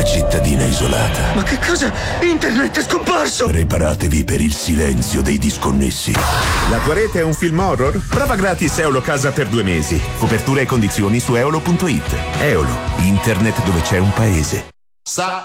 cittadina isolata. Ma che cosa? Internet è scomparso! Preparatevi per il silenzio dei disconnessi. La tua rete è un film horror? Prova gratis Eolo Casa per 2 mesi. Copertura e condizioni su eolo.it. Eolo, internet dove c'è un paese. Sa